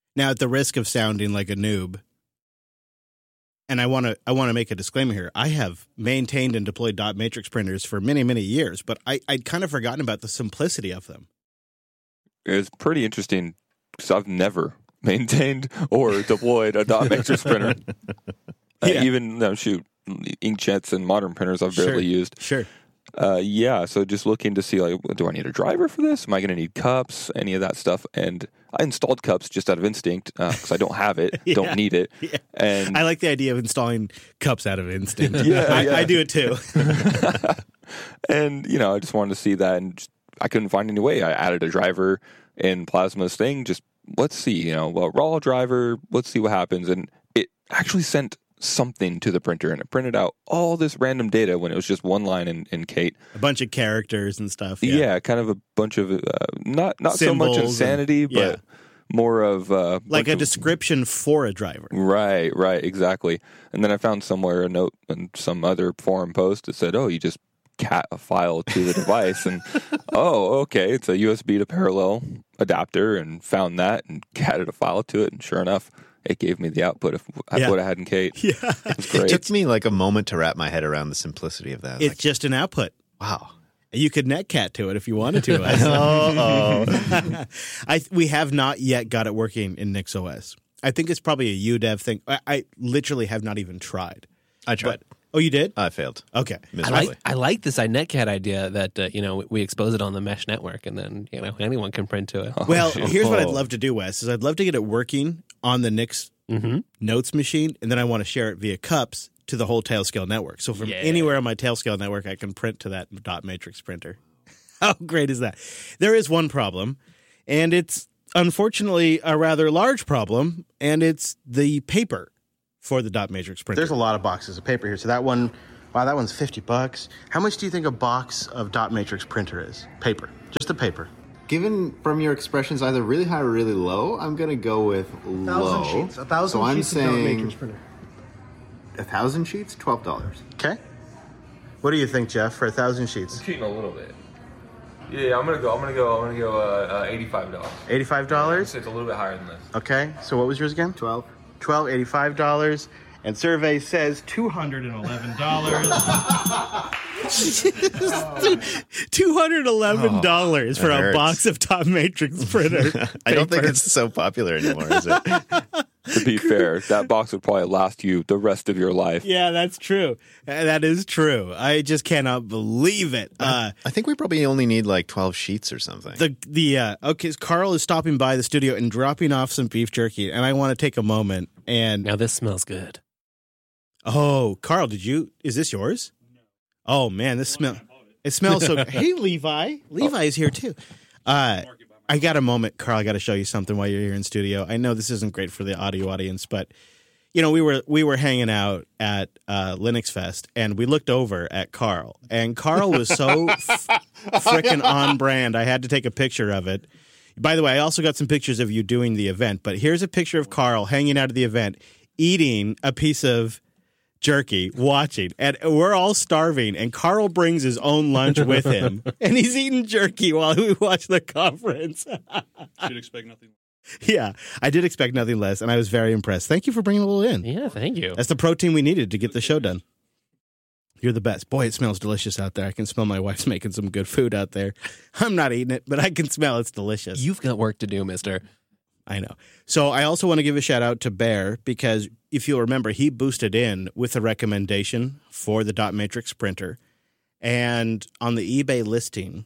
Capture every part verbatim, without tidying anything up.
Now, at the risk of sounding like a noob, and I want to I want to make a disclaimer here. I have maintained and deployed dot matrix printers for many, many years, but I, I'd kind of forgotten about the simplicity of them. It's pretty interesting because I've never maintained or deployed a dot matrix printer. Yeah. Uh, even, no, shoot, inkjets and modern printers I've barely Sure. used. Sure. Uh, yeah, so just looking to see, like, do I need a driver for this? Am I going to need cups? Any of that stuff? And I installed cups just out of instinct because uh, I don't have it, Yeah. don't need it. Yeah. And I like the idea of installing cups out of instinct. Yeah, I, yeah. I do it too. And, you know, I just wanted to see that, and just, I couldn't find any way. I added a driver in Plasma's thing. Just let's see, you know, well, raw driver, let's see what happens. And it actually sent something to the printer, and it printed out all this random data when it was just one line in, in Kate. A bunch of characters and stuff. Yeah, Yeah. kind of a bunch of, uh, not, not so much Symbols insanity, and- but yeah. more of... Uh, Like bunch a of- description for a driver. Right, right, exactly. And then I found somewhere a note in some other forum post that said, oh, you just cat a file to the device. And, oh, okay, it's a U S B to parallel adapter, and found that and catted a file to it. And sure enough, it gave me the output of Yeah. what I had in Kate. Yeah. It's It great. took me like a moment to wrap my head around the simplicity of that. It's Like, just an output. wow. You could netcat to it if you wanted to. Oh, I we have not yet got it working in NixOS. I think it's probably a U dev thing. I, I literally have not even tried. I tried. But, oh, you did? I failed Okay. I miserably. like I like this iNetCat idea that uh, you know we expose it on the mesh network, and then you know anyone can print to it. Well, Oh. here's what I'd love to do, Wes, is I'd love to get it working on the Nix Mm-hmm. Notes machine, and then I want to share it via cups to the whole Tailscale network. So from Yeah. anywhere on my Tailscale network, I can print to that dot matrix printer. How great is that? There is one problem, and it's unfortunately a rather large problem, and it's the paper for the dot matrix printer. There's a lot of boxes of paper here. So that one, wow, that one's fifty bucks. How much do you think a box of dot matrix printer is? Paper, just the paper. Given from your expressions either really high or really low, I'm gonna go with low. Thousand sheets. A thousand so I'm sheets of dot saying matrix printer. a thousand sheets, twelve dollars. Okay. What do you think, Jeff, for a thousand sheets? Cheating a little bit. Yeah, I'm gonna go. I'm gonna go. I'm gonna go. Uh, uh, eighty-five dollars. Eighty-five It's, dollars. it's a little bit higher than this. Okay. So what was yours again? Twelve. Twelve. Eighty-five dollars. And survey says two hundred one hundred eleven dollars. two hundred eleven dollars for that a hurts. box of dot matrix printer. I don't think paper. it's so popular anymore, is it? To be fair, that box would probably last you the rest of your life. Yeah, that's true. Uh, That is true. I just cannot believe it. Uh, I think we probably only need like twelve sheets or something. the the uh, okay, Carl is stopping by the studio and dropping off some beef jerky, and I want to take a moment and Now this smells good. oh, Carl, did you? Is this yours? No. Oh man, this smell. It smells so. Hey, Levi. Levi is here too. Uh, I got a moment, Carl. I got to show you something while you're here in studio. I know this isn't great for the audio audience, but you know we were we were hanging out at uh, Linux Fest, and we looked over at Carl, and Carl was so f- freaking on brand. I had to take a picture of it. By the way, I also got some pictures of you doing the event, but here's a picture of Carl hanging out at the event, eating a piece of jerky, watching, and we're all starving, and Carl brings his own lunch with him, and he's eating jerky while we watch the conference. Should expect nothing. Yeah, I did expect nothing less, and I was very impressed. Thank you for bringing a little in. Yeah, thank you. That's the protein we needed to get the show done. You're the best. Boy, it smells delicious out there. I can smell my wife's making some good food out there. I'm not eating it, but I can smell it's delicious. You've got work to do, mister. I know. So I also want to give a shout out to Bear because if you'll remember, he boosted in with a recommendation for the dot matrix printer. And on the eBay listing,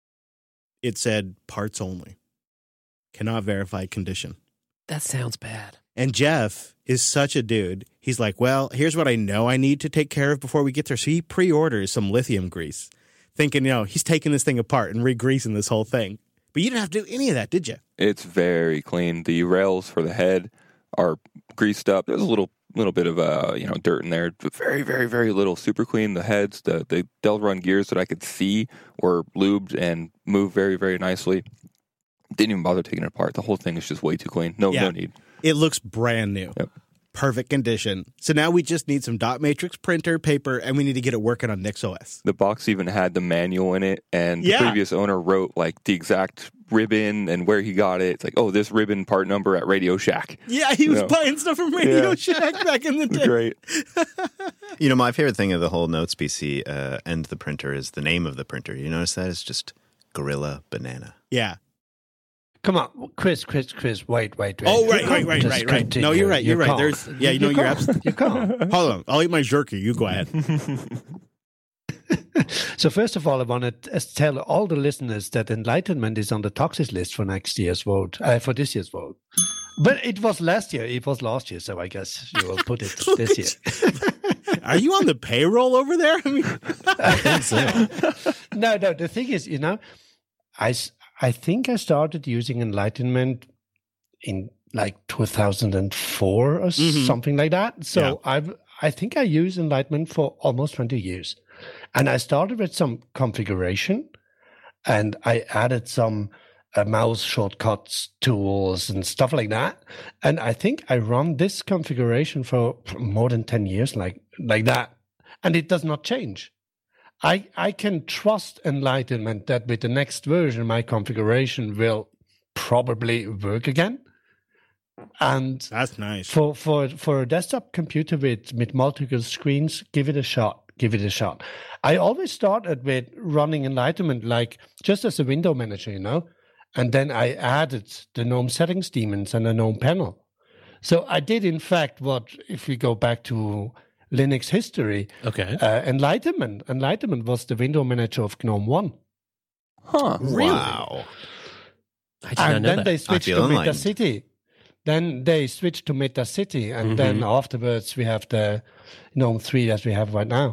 it said parts only. Cannot verify condition. That sounds bad. And Jeff is such a dude. He's like, well, here's what I know I need to take care of before we get there. So he pre-orders some lithium grease, thinking, you know, he's taking this thing apart and re-greasing this whole thing. But you didn't have to do any of that, did you? It's very clean. The rails for the head are greased up. There's a little little bit of uh, you know dirt in there, but very, very, very little. Super clean. The heads, the the Delrin gears that I could see were lubed and moved very, very nicely. Didn't even bother taking it apart. The whole thing is just way too clean. No, Yeah. no need. It looks brand new. Yep. Perfect condition. So now we just need some dot matrix printer, paper, and we need to get it working on NixOS. The box even had the manual in it, and the Yeah. previous owner wrote like the exact ribbon and where he got it. It's like, oh, this ribbon part number at Radio Shack. Yeah, he was No. buying stuff from Radio Yeah. Shack back in the day. Great. You know, my favorite thing of the whole Notes P C uh, and the printer is the name of the printer. You notice that? It's just Gorilla Banana. Yeah. Come on, Chris, Chris, Chris, wait, wait, wait. Oh, You right, can't right, right, just right, right. continue. No, you're right. You're You right. can't. There's, yeah, you know, you you're can't. absolutely. You can't. Hold on. I'll eat my jerky. You go ahead. So first of all, I want to tell all the listeners that Enlightenment is on the Toxic list for next year's vote, uh, for this year's vote. But it was last year. It was last year, so I guess you will put it this year. Are you on the payroll over there? I mean, I think so. No, no. The thing is, you know, I, s- I think I started using Enlightenment in like two thousand four or Mhm. something like that. So Yeah. I've I think I use Enlightenment for almost twenty years. And I started with some configuration and I added some uh, mouse shortcuts tools and stuff like that. And I think I run this configuration for more than ten years like like that. And it does not change. I, I can trust Enlightenment that with the next version, my configuration will probably work again. And that's nice. for, for, for a desktop computer with, with multiple screens, give it a shot. Give it a shot. I always started with running Enlightenment like just as a window manager, you know, and then I added the GNOME settings daemons and the GNOME panel. So I did, in fact, what if we go back to Linux history, Okay. uh, Enlightenment. Enlightenment was the window manager of GNOME one. Huh. Wow. I did not And know then that. they switched feel to enlightened. MetaCity. Then they switched to MetaCity, and then afterwards we have the GNOME three that we have right now.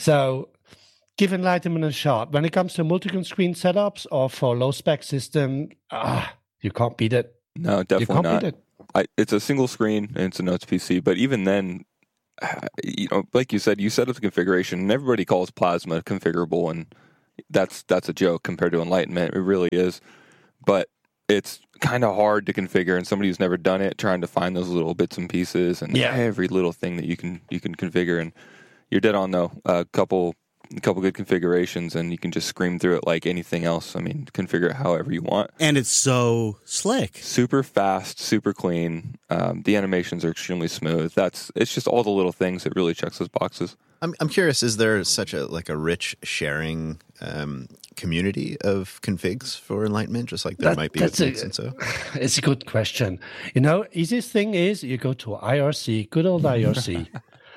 So give Enlightenment a shot. When it comes to multi-screen setups or for low-spec system, ah, you can't beat it. No, You definitely can't not. beat it. I, it's a single screen and it's a Notes P C, but even then, uh, you know, like you said, you set up the configuration, and everybody calls Plasma configurable, and that's that's a joke compared to Enlightenment. It really is, but it's kind of hard to configure, and somebody who's never done it, trying to find those little bits and pieces and Yeah. every little thing that you can you can configure. And you're dead on though. A couple a couple good configurations, and you can just scream through it like anything else. I mean, configure it however you want. And it's so slick. Super fast, super clean. Um, the animations are extremely smooth. That's it's just all the little things that really checks those boxes. I'm I'm curious. Is there such a like a rich sharing um, community of configs for Enlightenment, just like there That- might be with that's a- Notes and so? It's a good question. You know, easiest thing is you go to I R C, good old I R C,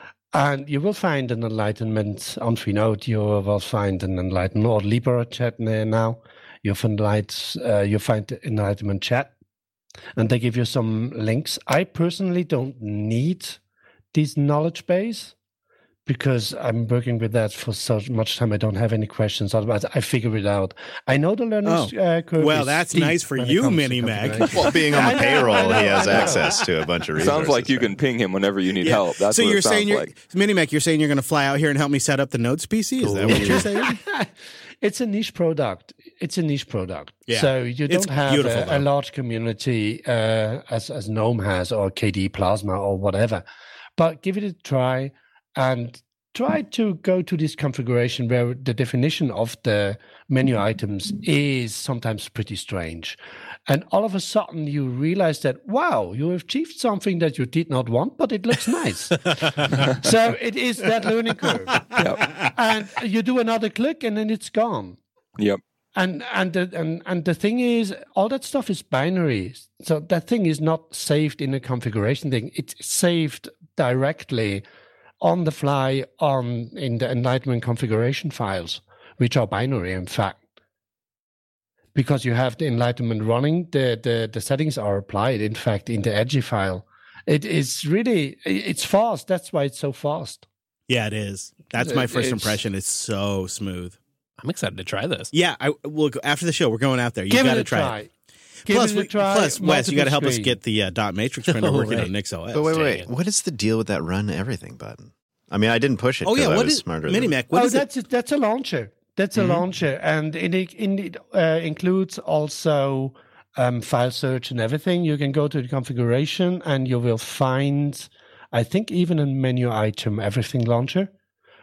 and you will find an Enlightenment on Freenode. You will find an Enlightenment or Libra chat there now. You find light, uh, you find Enlightenment chat, and they give you some links. I personally don't need this knowledge base, because I'm working with that for so much time. I don't have any questions. Otherwise, I figure it out. I know the learning Oh. uh, curve. Well, is that's steep nice for when it you, comes to Minimac. configuration. Well, being on I the know, payroll, I know, he has I know. access to a bunch of resources. Sounds like you right? can ping him whenever you need help. That's so what you're it sounds saying you're like. Minimac, you're saying you're going to fly out here and help me set up the Notes P C? Is that what you're saying? It's a niche product. It's a niche product. Yeah. So you It's don't have beautiful, a, a though. large community uh, as as GNOME has or K D Plasma or whatever. But give it a try and try to go to this configuration where the definition of the menu items is sometimes pretty strange. And all of a sudden you realize that, wow, you have achieved something that you did not want, but it looks nice. So it is that learning curve. Yep. And you do another click and then it's gone. Yep. And and the and, and the thing is, all that stuff is binary. So that thing is not saved in a configuration thing. It's saved directly on the fly on in the Enlightenment configuration files, which are binary, in fact. Because you have the Enlightenment running, the, the, the settings are applied, in fact, in the Edgy file. It is really, it's fast. That's why it's so fast. Yeah, it is. That's my first It's- impression. It's so smooth. I'm excited to try this. Yeah, I will go after the show. We're going out there. You Give got it to a try, try. it. Give Plus, it a we, try. plus, Wes, you got to help us Multiple get the uh, dot matrix printer Oh, working right. on NixOS. But wait, Dang wait, it. what is the deal with that run everything button? I mean, I didn't push it. Oh 'cause yeah, I what was is smarter than- Minimac? What oh, is it? that's a, that's a launcher. That's a launcher, and it, it, it uh, includes also um, file search and everything. You can go to the configuration, and you will find, I think, even a menu item, everything launcher,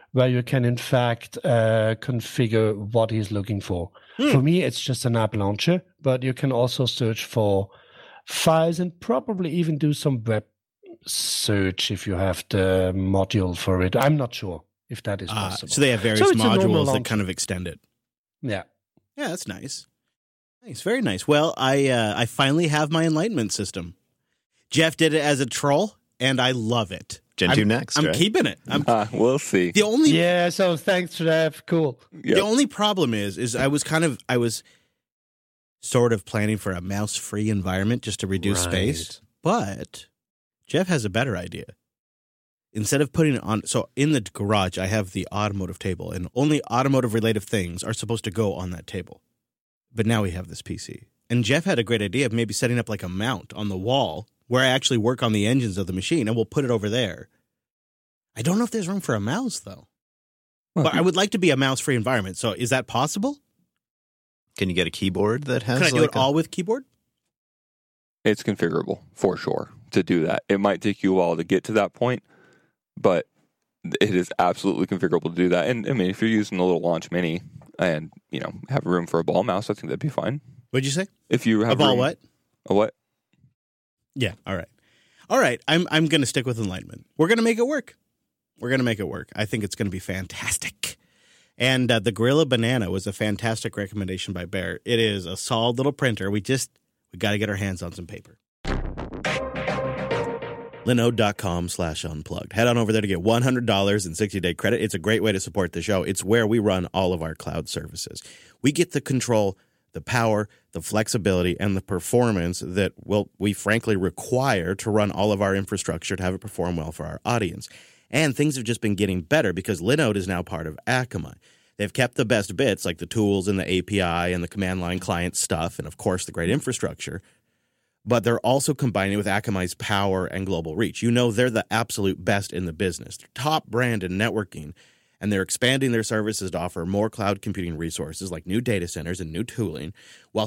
where you can, in fact, uh, configure what he's looking for. Hmm. For me, it's just an app launcher, but you can also search for files and probably even do some web search if you have the module for it. I'm not sure if that is possible. Uh, so they have various so modules that kind of extend it. Yeah. Yeah, that's nice. Nice, very nice. Well, I uh, I finally have my Enlightenment system. Jeff did it as a troll, and I love it. Gen two I'm, next, I'm right? keeping it. I'm, uh, we'll see. The only yeah. So thanks for that. Cool. Yep. The only problem is, is I was kind of I was sort of planning for a mouse-free environment just to reduce right. space, but Jeff has a better idea. Instead of putting it on, so in the garage I have the automotive table, and only automotive-related things are supposed to go on that table. But now we have this P C. And Jeff had a great idea of maybe setting up like a mount on the wall where I actually work on the engines of the machine, and we'll put it over there. I don't know if there's room for a mouse, though. Well, but I would like to be a mouse-free environment. So is that possible? Can you get a keyboard that has Can I do like it a... all with keyboard? It's configurable, for sure, to do that. It might take you a while to get to that point, but it is absolutely configurable to do that. And, I mean, if you're using a little Launch Mini and, you know, have room for a ball mouse, I think that'd be fine. What'd you say? If you have a ball room, what? A what? Yeah, all right. All right, I'm I'm going to stick with Enlightenment. We're going to make it work. We're going to make it work. I think it's going to be fantastic. And uh, the Gorilla Banana was a fantastic recommendation by Bear. It is a solid little printer. We just, we got to get our hands on some paper. Linode.com slash unplugged. Head on over there to get one hundred dollars in sixty-day credit. It's a great way to support the show. It's where we run all of our cloud services. We get the control, the power, the flexibility, and the performance that will we frankly require to run all of our infrastructure to have it perform well for our audience. And things have just been getting better because Linode is now part of Akamai. They've kept the best bits like the tools and the A P I and the command line client stuff and, of course, the great infrastructure. But they're also combining it with Akamai's power and global reach. You know they're the absolute best in the business. They're top brand in networking, and they're expanding their services to offer more cloud computing resources like new data centers and new tooling while